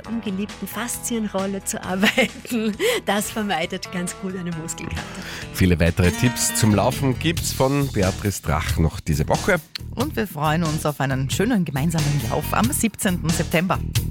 ungeliebten Faszienrolle zu arbeiten. Das vermeidet ganz gut eine Muskelkater. Viele weitere Tipps zum Laufen gibt's von Beatrice Drach noch diese Woche. Und wir freuen uns auf einen schönen gemeinsamen Lauf am 17. September.